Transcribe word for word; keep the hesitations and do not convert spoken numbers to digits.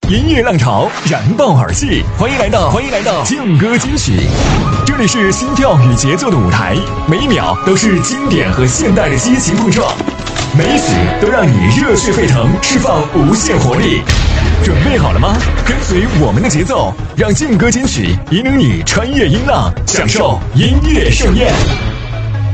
音乐浪潮燃爆耳际，欢迎来到欢迎来到劲歌金曲，这里是心跳与节奏的舞台，每一秒都是经典和现代的激情碰撞，每一曲都让你热血沸腾，释放无限活力。准备好了吗？跟随我们的节奏，让劲歌金曲引领你穿越音浪，享受音乐盛宴。